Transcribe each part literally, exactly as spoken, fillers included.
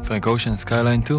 פרנק אושן, סקייליין שתיים.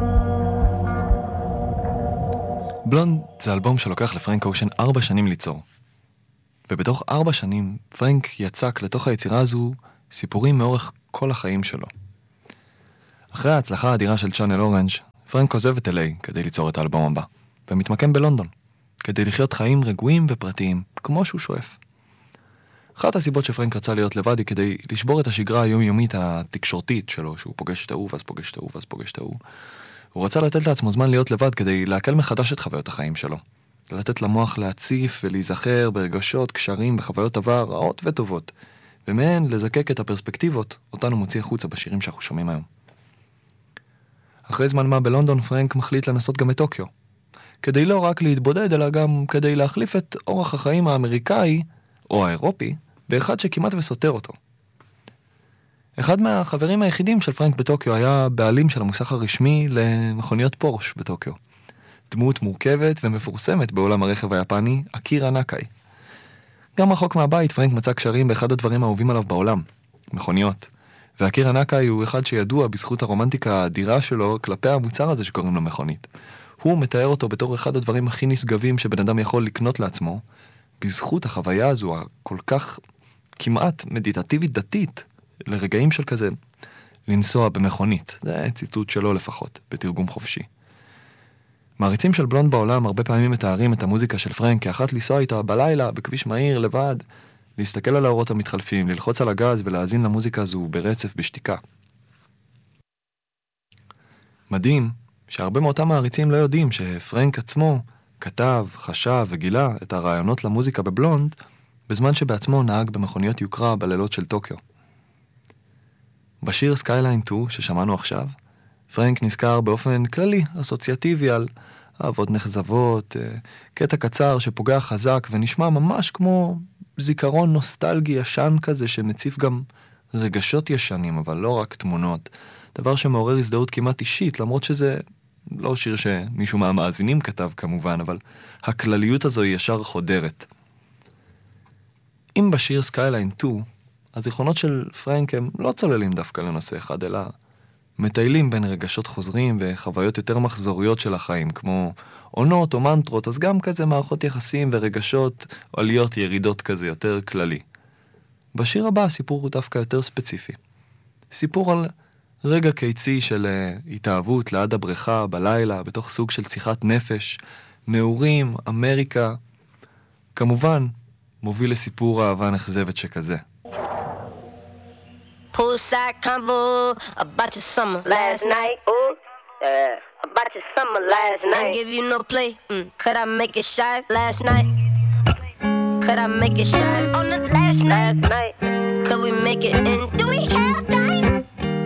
בלונד זה אלבום שלוקח לפרנק אושן ארבע שנים ליצור. ובתוך ארבע שנים, פרנק יצק לתוך היצירה הזו סיפורים מאורך כל החיים שלו. אחרי ההצלחה האדירה של צ'אנל אורנג', פרנק עוזב את אל איי כדי ליצור את האלבום הבא, ומתמקם בלונדון, כדי לחיות חיים רגועים ופרטיים, כמו שהוא שואף. אחת הסיבות שפרנק רצה להיות לבד היא כדי לשבור את השגרה היומיומית התקשורתית שלו, שהוא פוגש את ההוא, ואז פוגש את ההוא, ואז פוגש את ההוא. הוא רצה לתת לעצמו זמן להיות לבד כדי להקל מחדש את חוויות החיים שלו. לתת למוח להציף ולהיזכר ברגשות, קשרים, בחוויות עבר, רעות וטובות, ומהן לזקק את הפרספקטיבות, אותנו מוציא החוצה בשירים שאנחנו שומעים היום. אחרי זמן מה בלונדון, פרנק מחליט לנסות גם את טוקיו. כדי לא רק להתבודד, אלא גם כדי להחליף את אורח החיים האמריקאי, או האירופי, באחד שכמעט וסותר אותו. אחד מהחברים היחידים של פרנק בטוקיו היה בעלים של המוסך הרשמי למכוניות פורש בטוקיו. דמות מורכבת ומפורסמת בעולם הרכב היפני, אקירה נאקאי. גם רחוק מהבית, פרנק מצא קשרים באחד הדברים האהובים עליו בעולם, מכוניות. ואקירה נאקאי הוא אחד שידוע בזכות הרומנטיקה האדירה שלו כלפי המוצר הזה שקוראים לו מכונית. הוא מתאר אותו בתור אחד הדברים הכי נשגבים שבן אדם יכול לקנות לעצמו, בזכות החוויה הזו הכל כך כמעט מדיטטיבית דתית, לרגעים של כזה, לנסוע במכונית. זה ציטוט שלו לפחות, בתרגום חופשי. מעריצים של בלונד בעולם הרבה פעמים מתארים את המוזיקה של פרנק כאחת לנסוע איתה בלילה, בכביש מהיר, לבד, להסתכל על האורות המתחלפים, ללחוץ על הגז ולהאזין למוזיקה הזו ברצף בשתיקה. מדהים שהרבה מאותם מעריצים לא יודעים שפרנק עצמו כתב, חשב וגילה את הרעיונות למוזיקה בבלונד, בזמן שבעצמו נהג במכוניות יוקרה בלילות של טוקיו. בשיר סקייליין שתיים ששמענו עכשיו, פרנק נזכר באופן כללי, אסוציאטיבי על אהבות נחזבות, קטע קצר שפוגע חזק ונשמע ממש כמו זיכרון נוסטלגי ישן כזה שמציף גם רגשות ישנים, אבל לא רק תמונות. דבר שמעורר הזדהות כמעט אישית, למרות שזה לא שיר שמישהו מהמאזינים כתב כמובן, אבל הכלליות הזו היא ישר חודרת. אם בשיר סקייליין שתיים, הזיכרונות של פרנק הם לא צוללים דווקא לנושא אחד, אלא מטיילים בין רגשות חוזרים וחוויות יותר מחזוריות של החיים, כמו עונות או מנטרות, אז גם כזה מערכות יחסים ורגשות עליות ירידות כזה יותר כללי. בשיר הבא הסיפור הוא דווקא יותר ספציפי. סיפור על רגע קיצי של התאהבות ליד הבריכה בלילה, בתוך סוג של שיחת נפש, נעורים, אמריקה, כמובן מוביל לסיפור אהבה נחזבת שכזה. Poolside convo about your summer last night. Ooh, yeah. About your summer last night. I give you no play. Mm. Could I make it shy last night? Could I make it shy on the last night? Could we make it in? Do we have